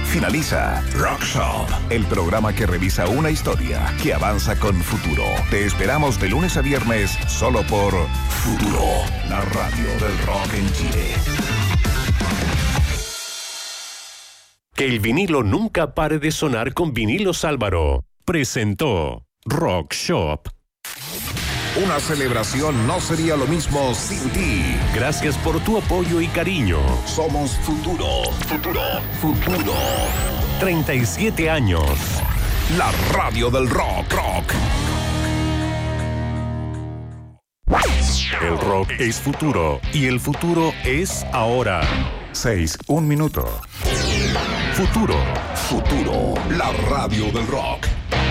Finaliza Rock Shop, el programa que revisa una historia que avanza con futuro. Te esperamos de lunes a viernes solo por Futuro, la radio del rock en Chile. Que el vinilo nunca pare de sonar con Vinilos Álvaro. Presentó Rock Shop. Una celebración no sería lo mismo sin ti. Gracias por tu apoyo y cariño. Somos Futuro. Futuro. Futuro. 37 años. La radio del rock. El rock es futuro y el futuro es ahora. 6:01 minuto. Futuro. Futuro. La radio del rock.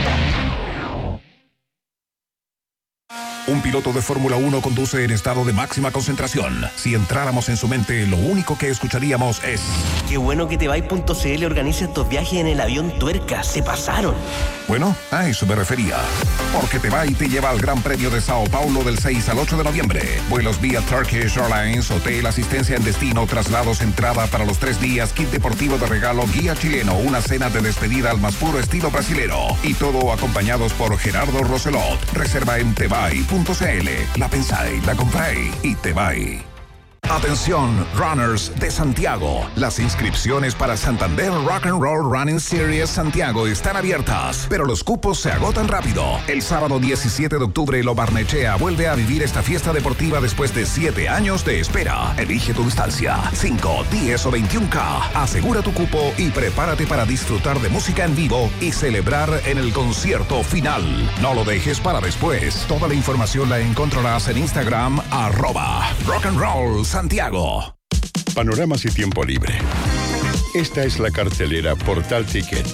Un piloto de Fórmula 1 conduce en estado de máxima concentración. Si entráramos en su mente, lo único que escucharíamos es... Qué bueno que Tebay.cl organiza estos viajes en el avión Tuerca. Se pasaron. Bueno, a eso me refería. Porque Tebay te lleva al Gran Premio de Sao Paulo del 6 al 8 de noviembre. Vuelos vía Turkish Airlines, hotel, asistencia en destino, traslados, entrada para los 3 días, kit deportivo de regalo, guía chileno, una cena de despedida al más puro estilo brasilero. Y todo acompañados por Gerardo Roselot. Reserva en Tebay.cl. La pensáis, la compráis y Tebay. Atención, runners de Santiago. Las inscripciones para Santander Rock and Roll Running Series Santiago están abiertas, pero los cupos se agotan rápido. El sábado 17 de octubre, Lo Barnechea vuelve a vivir esta fiesta deportiva después de 7 años de espera. Elige tu distancia, 5, 10 o 21K. Asegura tu cupo y prepárate para disfrutar de música en vivo y celebrar en el concierto final. No lo dejes para después. Toda la información la encontrarás en Instagram, @rockandroll Santiago. Panoramas y tiempo libre. Esta es la cartelera Portal Tickets.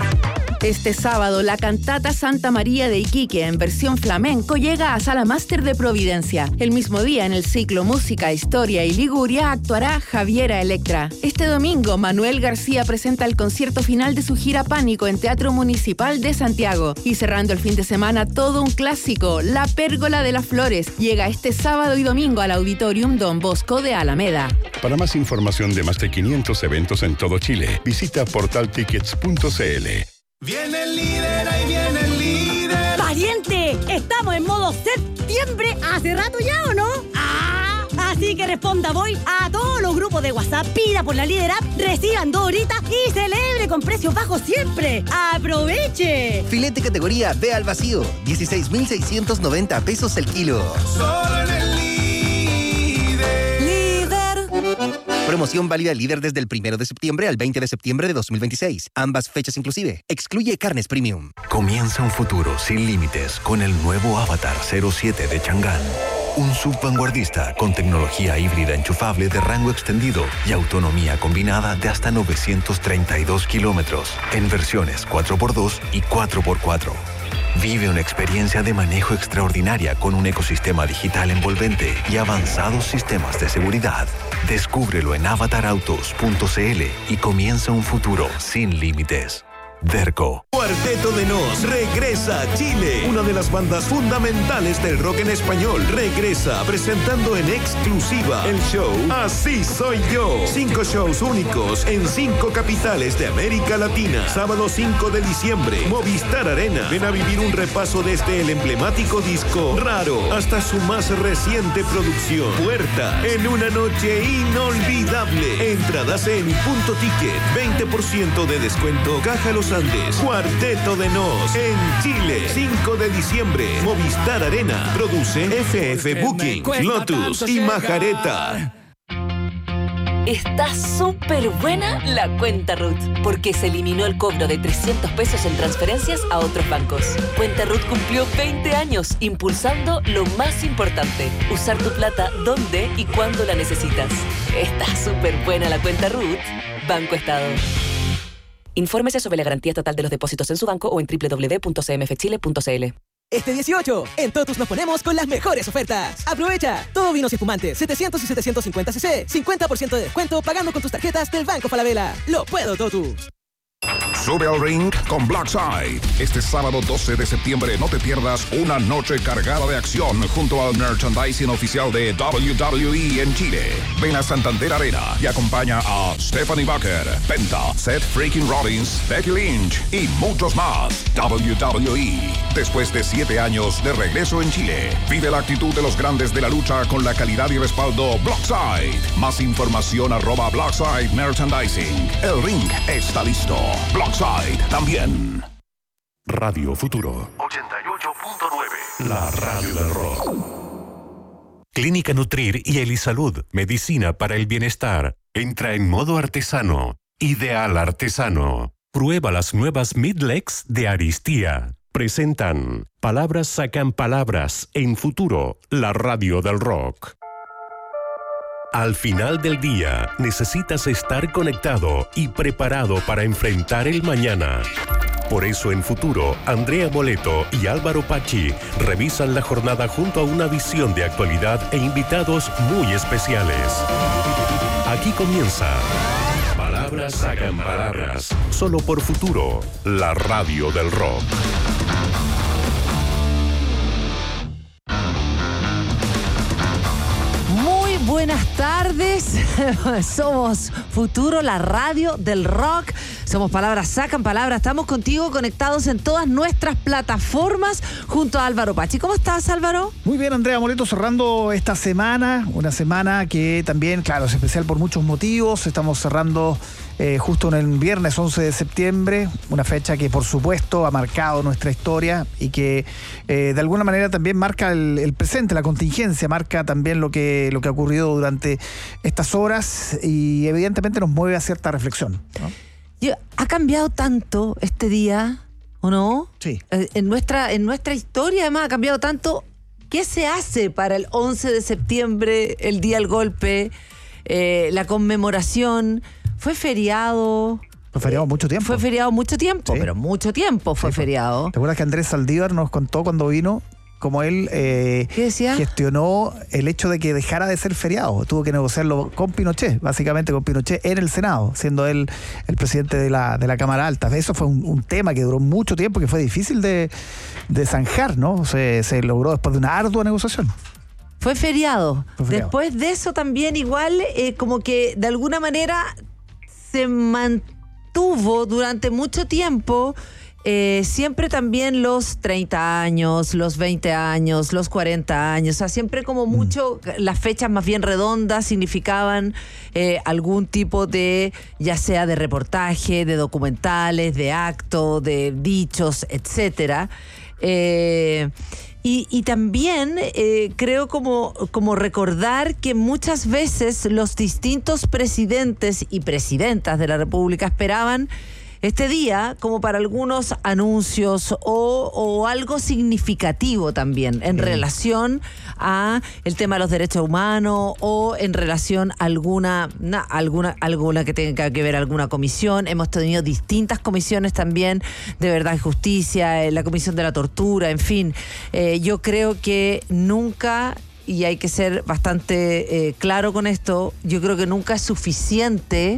Este sábado, la cantata Santa María de Iquique, en versión flamenco, llega a Sala Máster de Providencia. El mismo día, en el ciclo Música, Historia y Liguria, actuará Javiera Electra. Este domingo, Manuel García presenta el concierto final de su gira Pánico en Teatro Municipal de Santiago. Y cerrando el fin de semana, todo un clásico, La Pérgola de las Flores, llega este sábado y domingo al Auditorium Don Bosco de Alameda. Para más información de más de 500 eventos en todo Chile, visita portaltickets.cl. Viene el líder, ahí viene el líder. ¡Pariente! ¿Estamos en modo septiembre hace rato ya o no? ¡Ah! Así que responda voy a todos los grupos de WhatsApp, pida por la Líder App, reciban 2 horitas y celebre con precios bajos siempre. ¡Aproveche! Filete categoría B al vacío, 16,690 pesos el kilo. Solo en el líder. Líder. Promoción válida Líder desde el 1 de septiembre al 20 de septiembre de 2026. Ambas fechas inclusive. Excluye carnes premium. Comienza un futuro sin límites con el nuevo Avatar 07 de Chang'an. Un subvanguardista con tecnología híbrida enchufable de rango extendido y autonomía combinada de hasta 932 kilómetros en versiones 4x2 y 4x4. Vive una experiencia de manejo extraordinaria con un ecosistema digital envolvente y avanzados sistemas de seguridad. Descúbrelo en avatarautos.cl y comienza un futuro sin límites. Derco. Cuarteto de Nos regresa a Chile. Una de las bandas fundamentales del rock en español regresa presentando en exclusiva el show Así Soy Yo. 5 shows únicos en 5 capitales de América Latina. Sábado 5 de diciembre, Movistar Arena. Ven a vivir un repaso desde el emblemático disco Raro hasta su más reciente producción Puertas, en una noche inolvidable. Entradas en Punto Ticket, 20% de descuento. Caja Los Andes. Cuarteto de Nos en Chile, 5 de diciembre, Movistar Arena. Produce FF Booking, Lotus y Majareta. Está súper buena la cuenta RUT, porque se eliminó el cobro de 300 pesos en transferencias a otros bancos. Cuenta RUT cumplió 20 años impulsando lo más importante: usar tu plata donde y cuando la necesitas. Está súper buena la cuenta RUT. Banco Estado. Infórmese sobre la garantía total de los depósitos en su banco o en www.cmfchile.cl. Este 18, en Totus nos ponemos con las mejores ofertas. Aprovecha, todo vinos y espumantes, 700 y 750 cc, 50% de descuento pagando con tus tarjetas del Banco Falabella. ¡Lo puedo, Totus! Sube al ring con Blackside. Este sábado 12 de septiembre no te pierdas una noche cargada de acción junto al merchandising oficial de WWE en Chile. Ven a Santander Arena y acompaña a Stephanie Bucker, Penta, Seth Freaking Rollins, Becky Lynch y muchos más. WWE. Después de 7 años de regreso en Chile, vive la actitud de los grandes de la lucha con la calidad y respaldo Blackside. Más información @Blackside Merchandising. El ring está listo. Blackside también. Radio Futuro 88.9. La radio del rock. Clínica Nutrir y Elisalud. Medicina para el bienestar. Entra en modo artesano. Ideal artesano. Prueba las nuevas Midlex de Aristía. Presentan Palabras sacan palabras en Futuro, la radio del rock. Al final del día, necesitas estar conectado y preparado para enfrentar el mañana. Por eso en Futuro, Andrea Moleto y Álvaro Pachi revisan la jornada junto a una visión de actualidad e invitados muy especiales. Aquí comienza Palabras sacan palabras, solo por Futuro, la radio del rock. Buenas tardes, somos Futuro, la radio del rock, somos Palabras sacan palabras, estamos contigo conectados en todas nuestras plataformas junto a Álvaro Pachi. ¿Cómo estás, Álvaro? Muy bien, Andrea Moleto, cerrando esta semana, una semana que también, claro, es especial por muchos motivos. Estamos cerrando justo en el viernes 11 de septiembre, una fecha que por supuesto ha marcado nuestra historia y que de alguna manera también marca el presente, la contingencia, marca también lo que ha ocurrido durante estas horas y evidentemente nos mueve a cierta reflexión, ¿no? ¿Ha cambiado tanto este día o no? Sí. En nuestra historia además ha cambiado tanto. ¿Qué se hace para el 11 de septiembre, el día del golpe, la conmemoración? ¿Fue feriado? Fue feriado mucho tiempo. Fue feriado mucho tiempo, sí. Pero mucho tiempo fue feriado. ¿Te acuerdas que Andrés Saldívar nos contó cuando vino cómo él gestionó el hecho de que dejara de ser feriado? Tuvo que negociarlo con Pinochet, básicamente con Pinochet en el Senado, siendo él el presidente de la Cámara Alta. Eso fue un tema que duró mucho tiempo, que fue difícil de zanjar, ¿no? Se logró después de una ardua negociación. Fue feriado. Después de eso también igual como que de alguna manera se mantuvo durante mucho tiempo siempre también los 30 años, los 20 años, los 40 años, o sea, siempre como mucho, las fechas más bien redondas significaban algún tipo de, ya sea de reportaje, de documentales, de acto, de dichos, etcétera. Y también creo como recordar que muchas veces los distintos presidentes y presidentas de la República esperaban este día como para algunos anuncios o algo significativo también en relación a el tema de los derechos humanos o en relación a alguna que tenga que ver alguna comisión. Hemos tenido distintas comisiones también de verdad y justicia, la comisión de la tortura, en fin. Yo creo que nunca, y hay que ser bastante claro con esto, yo creo que nunca es suficiente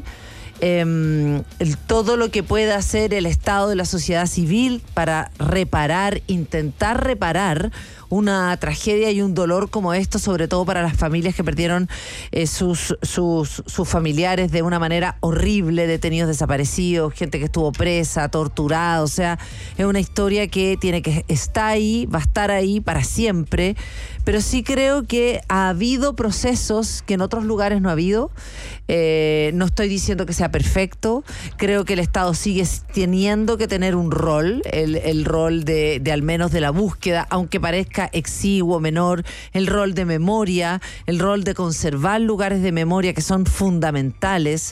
todo lo que pueda hacer el Estado de la sociedad civil para intentar reparar una tragedia y un dolor como esto, sobre todo para las familias que perdieron sus familiares de una manera horrible, detenidos desaparecidos, gente que estuvo presa, torturada. O sea, es una historia que está ahí, va a estar ahí para siempre, pero sí creo que ha habido procesos que en otros lugares no ha habido. No estoy diciendo que sea perfecto, creo que el Estado sigue teniendo que tener un rol, el rol de al menos de la búsqueda, aunque parezca exiguo, menor, el rol de memoria, el rol de conservar lugares de memoria que son fundamentales.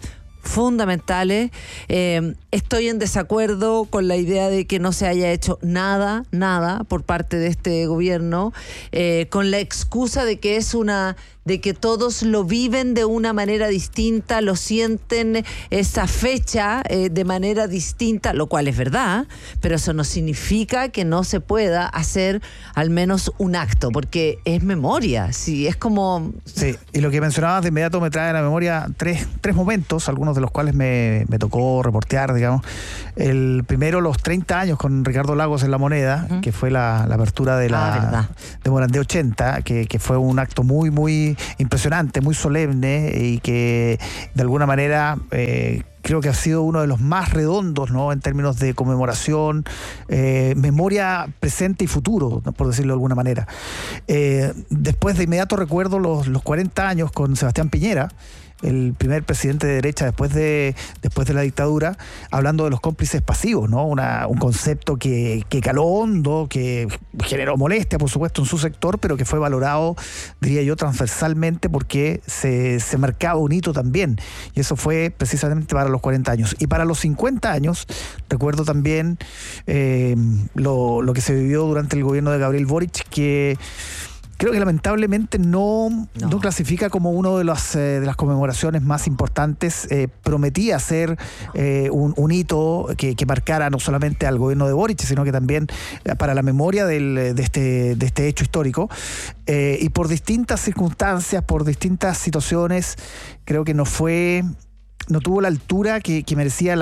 Estoy en desacuerdo con la idea de que no se haya hecho nada por parte de este gobierno, con la excusa de que es una de que todos lo viven de una manera distinta, lo sienten esa fecha de manera distinta, lo cual es verdad, pero eso no significa que no se pueda hacer al menos un acto, porque es memoria, sí, es como... Sí, y lo que mencionabas de inmediato me trae a la memoria tres momentos, algunos de los cuales me tocó reportear, digamos. El primero, los 30 años con Ricardo Lagos en La Moneda, que fue la apertura de Morandé 80, que fue un acto muy, muy impresionante, muy solemne y que de alguna manera creo que ha sido uno de los más redondos, ¿no?, en términos de conmemoración, memoria presente y futuro, ¿no?, por decirlo de alguna manera. Después de inmediato recuerdo los 40 años con Sebastián Piñera, el primer presidente de derecha después de la dictadura, hablando de los cómplices pasivos, ¿no? Un concepto que caló hondo, que generó molestia, por supuesto, en su sector, pero que fue valorado, diría yo, transversalmente, porque se marcaba un hito también. Y eso fue precisamente para los 40 años. Y para los 50 años, recuerdo también lo que se vivió durante el gobierno de Gabriel Boric, que creo que lamentablemente no clasifica como uno de las conmemoraciones más importantes. Prometía ser un hito que marcara no solamente al gobierno de Boric, sino que también para la memoria de este hecho histórico. Y por distintas circunstancias, por distintas situaciones, creo que no tuvo la altura que merecía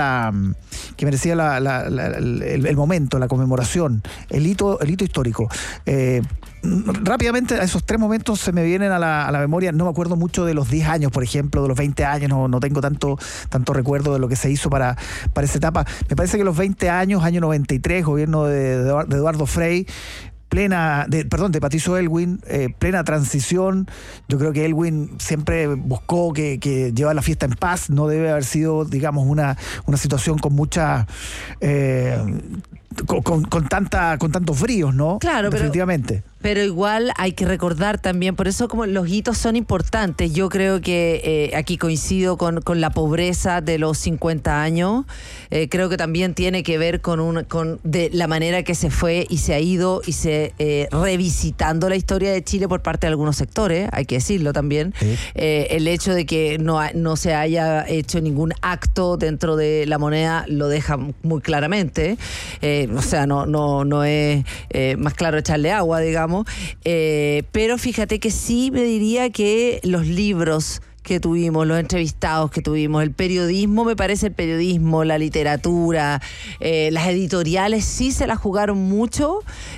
el momento, la conmemoración, el hito histórico. Rápidamente a esos tres momentos se me vienen a la memoria. No me acuerdo mucho de los 10 años, por ejemplo, de los 20 años, no tengo tanto recuerdo de lo que se hizo para esa etapa. Me parece que los 20 años, año 93, gobierno de Eduardo Frei, de Patricio Aylwin, plena transición. Yo creo que Aylwin siempre buscó que llevar la fiesta en paz. No debe haber sido, digamos, una situación con mucha... con tantos bríos, ¿no? Claro, definitivamente. Pero igual hay que recordar también, por eso como los hitos son importantes. Yo creo que aquí coincido con la pobreza de los 50 años. Creo que también tiene que ver con de la manera que se fue y se ha ido y se revisitando la historia de Chile por parte de algunos sectores, hay que decirlo también. Sí. El hecho de que no se haya hecho ningún acto dentro de La Moneda lo deja muy claramente. O sea, no es más claro echarle agua, digamos. Pero fíjate que sí me diría que los libros que tuvimos, los entrevistados que tuvimos, el periodismo, me parece el periodismo, la literatura, las editoriales sí se la jugaron mucho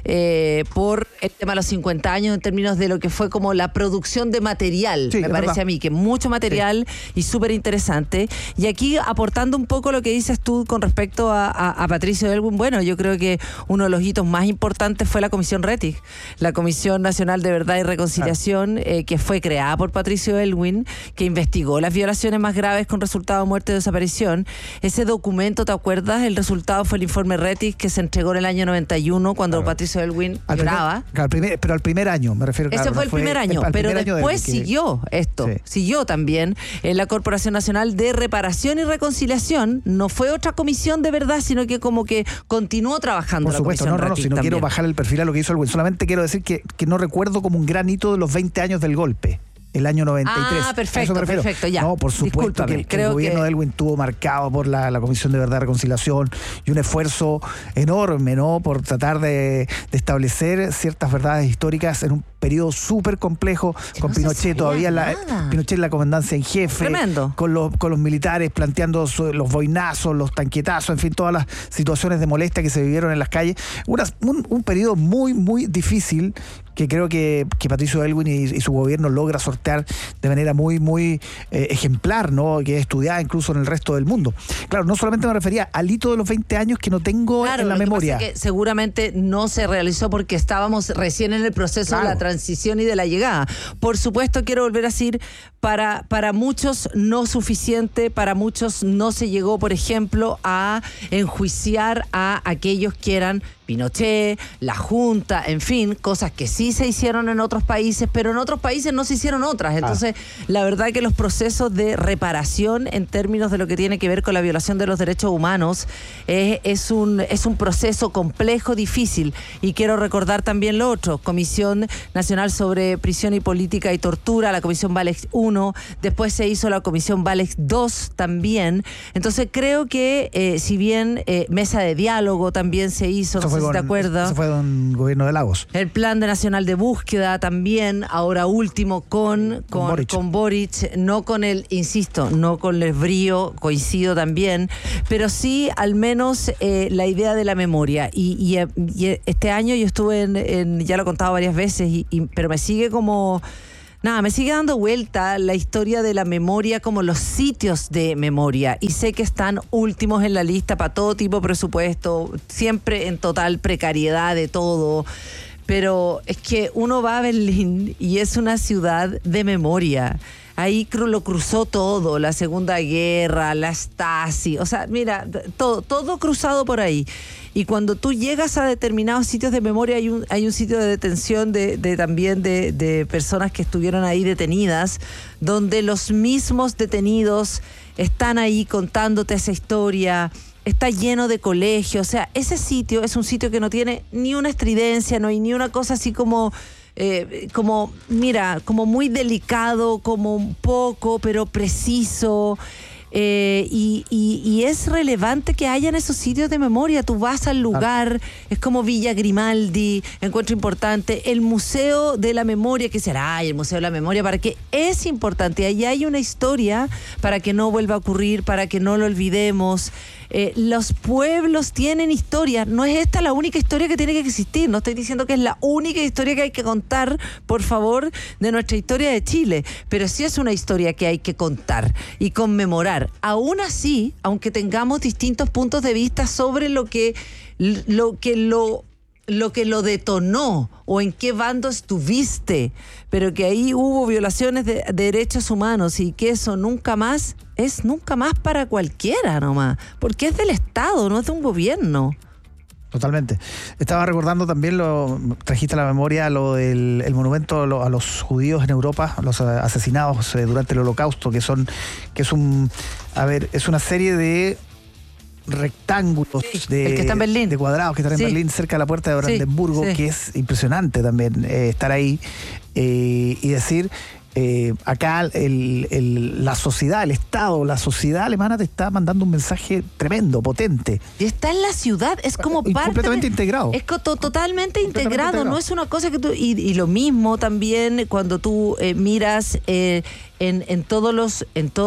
por el tema de los 50 años en términos de lo que fue como la producción de material, sí, me parece verdad. A mí que mucho material y súper interesante. Y aquí aportando un poco lo que dices tú con respecto a Patricio Aylwin, bueno, yo creo que uno de los hitos más importantes fue la Comisión Rettig, la Comisión Nacional de Verdad y Reconciliación, que fue creada por Patricio Aylwin, que investigó las violaciones más graves con resultado de muerte o desaparición. Ese documento, ¿te acuerdas? El resultado fue el informe Rettig, que se entregó en el año 91 cuando Patricio Aylwin lloraba. Pero al primer año, me refiero. Ese fue el primer año, pero después siguió esto. Sí. Siguió también en la Corporación Nacional de Reparación y Reconciliación. No fue otra comisión de verdad, sino que como que continuó trabajando. Por supuesto, si no quiero bajar el perfil a lo que hizo Aylwin. Solamente quiero decir que no recuerdo como un gran hito de los 20 años del golpe. El año 93. Ah, perfecto, ya. No, por supuesto que el gobierno de Aylwin estuvo marcado por la Comisión de Verdad y Reconciliación y un esfuerzo enorme, ¿no?, por tratar de establecer ciertas verdades históricas en un periodo súper complejo, con Pinochet todavía, Pinochet en la comandancia en jefe. Tremendo. Con los militares planteando los boinazos, los tanquetazos, en fin, todas las situaciones de molestia que se vivieron en las calles. Un periodo muy, muy difícil que creo que Patricio Aylwin y su gobierno logra sortear de manera muy, muy ejemplar, ¿no?, que es estudiada incluso en el resto del mundo. Claro, no solamente me refería al hito de los 20 años que no tengo en la memoria. Que seguramente no se realizó porque estábamos recién en el proceso de la transición y de la llegada. Por supuesto, quiero volver a decir, para muchos no suficiente, para muchos no se llegó, por ejemplo, a enjuiciar a aquellos que eran Pinochet, la Junta, en fin, cosas que sí se hicieron en otros países, pero en otros países no se hicieron otras. Entonces, la verdad que los procesos de reparación en términos de lo que tiene que ver con la violación de los derechos humanos es un proceso complejo, difícil. Y quiero recordar también lo otro: Comisión Nacional sobre Prisión y Política y Tortura, la Comisión Válex 1, después se hizo la Comisión Válex 2 también. Entonces, creo que si bien mesa de diálogo también se hizo, no sé si te acuerdas. Eso fue con gobierno de Lagos. El Plan Nacional de Búsqueda también, ahora último con Boric, no con el, insisto, no con el brío, coincido también, pero sí al menos la idea de la memoria. Y este año yo estuve ya lo he contado varias veces, pero me sigue como... Nada, me sigue dando vuelta la historia de la memoria, como los sitios de memoria. Y sé que están últimos en la lista para todo tipo de presupuesto, siempre en total precariedad de todo. Pero es que uno va a Berlín y es una ciudad de memoria. Ahí lo cruzó todo, la Segunda Guerra, la Stasi, o sea, mira, todo cruzado por ahí. Y cuando tú llegas a determinados sitios de memoria, hay un sitio de detención también de personas que estuvieron ahí detenidas, donde los mismos detenidos están ahí contándote esa historia. Está lleno de colegios, o sea, ese sitio es un sitio que no tiene ni una estridencia, no hay ni una cosa así como muy delicado, como un poco, pero preciso. Y es relevante que hayan esos sitios de memoria. Tú vas al lugar, es como Villa Grimaldi, encuentro importante. El Museo de la Memoria, que será el Museo de la Memoria, para que es importante. Ahí hay una historia para que no vuelva a ocurrir, para que no lo olvidemos. Los pueblos tienen historia. No es esta la única historia que tiene que existir. No estoy diciendo que es la única historia que hay que contar, por favor, de nuestra historia de Chile. Pero sí es una historia que hay que contar y conmemorar. Aún así, aunque tengamos distintos puntos de vista sobre lo que lo detonó o en qué bando estuviste, pero que ahí hubo violaciones de derechos humanos y que eso nunca más para cualquiera nomás, porque es del Estado, no es de un gobierno. Totalmente. Estaba recordando también, trajiste a la memoria lo del el monumento a los judíos en Europa, los asesinados durante el Holocausto, que es una serie de rectángulos el que está en Berlín, de cuadrados que están en Berlín, cerca de la puerta de Brandenburgo, que es impresionante también estar ahí y decir acá la sociedad, el Estado, la sociedad alemana te está mandando un mensaje tremendo, potente. Y está en la ciudad, es como parte... Completamente integrado. Es totalmente integrado, no es una cosa que tú... Y lo mismo también cuando tú miras en todos los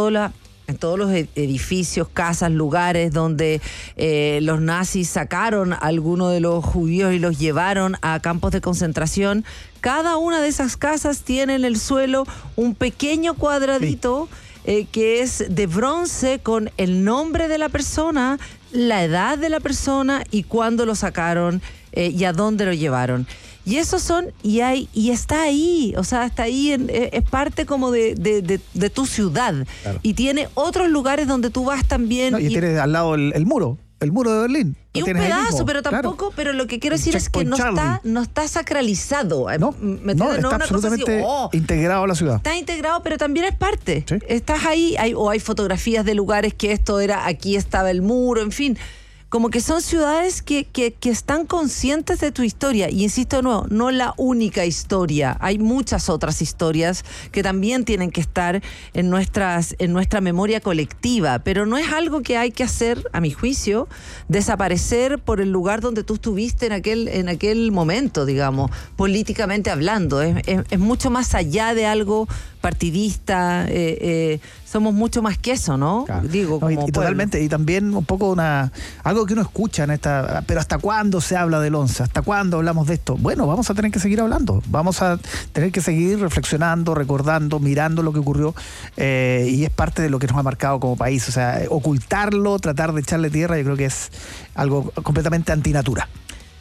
edificios, casas, lugares donde los nazis sacaron a algunos de los judíos y los llevaron a campos de concentración. Cada una de esas casas tiene en el suelo un pequeño cuadradito que es de bronce con el nombre de la persona, la edad de la persona y cuándo lo sacaron y a dónde lo llevaron. Y esos son, y está ahí, o sea, está ahí, es parte como de tu ciudad. Claro. Y tiene otros lugares donde tú vas también. No, y tienes al lado el muro de Berlín. Y un pedazo, pero tampoco, claro. Pero lo que quiero decir es que no está sacralizado. Está absolutamente integrado a la ciudad. Está integrado, pero también es parte. ¿Sí? Estás ahí, hay fotografías de lugares que aquí estaba el muro, en fin. Como que son ciudades que están conscientes de tu historia. Y insisto de nuevo, no la única historia. Hay muchas otras historias que también tienen que estar en nuestra memoria colectiva. Pero no es algo que hay que hacer, a mi juicio, desaparecer por el lugar donde tú estuviste en aquel momento, digamos, políticamente hablando. Es mucho más allá de algo partidista. Somos mucho más que eso, ¿no? Claro. Digo, como totalmente. Y también un poco algo que uno escucha pero ¿hasta cuándo se habla del 11? ¿Hasta cuándo hablamos de esto? Bueno, vamos a tener que seguir hablando. Vamos a tener que seguir reflexionando, recordando, mirando lo que ocurrió y es parte de lo que nos ha marcado como país. O sea, ocultarlo, tratar de echarle tierra, yo creo que es algo completamente antinatura.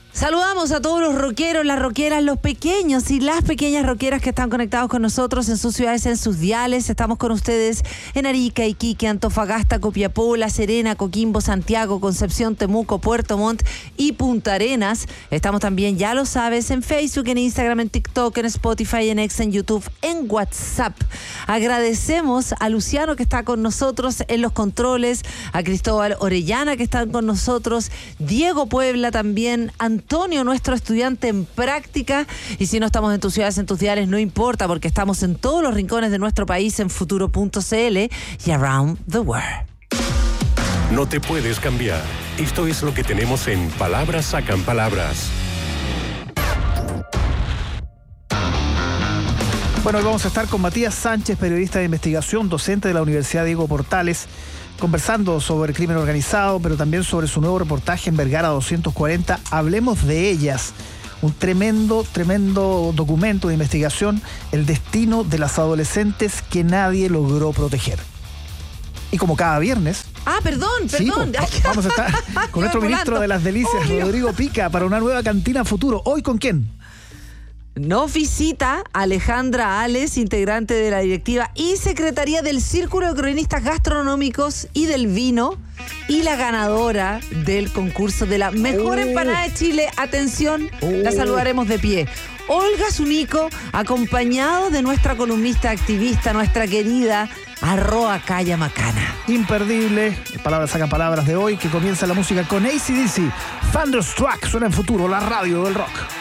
Saludamos a todos los rockeros, las rockeras, los pequeños y las pequeñas rockeras que están conectados con nosotros en sus ciudades, en sus diales. Estamos con ustedes en Arica, Iquique, Antofagasta, Copiapó, La Serena, Coquimbo, Santiago, Concepción, Temuco, Puerto Montt y Punta Arenas. Estamos también, ya lo sabes, en Facebook, en Instagram, en TikTok, en Spotify, en X, en YouTube, en WhatsApp. Agradecemos a Luciano que está con nosotros en los controles, a Cristóbal Orellana que están con nosotros, Diego Puebla también, Antonio, nuestro estudiante en práctica. Y si no estamos en tus ciudades, en tus diales, no importa, porque estamos en todos los rincones de nuestro país en futuro.cl y around the world. No te puedes cambiar. Esto es lo que tenemos en Palabras Sacan Palabras. Bueno, hoy vamos a estar con Matías Sánchez, periodista de investigación, docente de la Universidad Diego Portales, conversando sobre el crimen organizado, pero también sobre su nuevo reportaje en Vergara 240. Hablemos de ellas. Un tremendo documento de investigación, el destino de las adolescentes que nadie logró proteger. Y como cada viernes... Perdón. Sí, vamos a estar con nuestro ministro de las Delicias, Rodrigo Pica, para una nueva cantina futuro. ¿Hoy con quién? Nos visita Alejandra Ales, integrante de la directiva y secretaría del Círculo de Cronistas Gastronómicos y del Vino, y la ganadora del concurso de la mejor empanada de Chile. Atención, la saludaremos de pie. Olga Zunico, acompañado de nuestra columnista activista, nuestra querida Arroa Calla Macana. Imperdible, Palabras Sacan Palabras de hoy, que comienza la música con AC/DC. Thunderstruck suena en futuro, la radio del rock.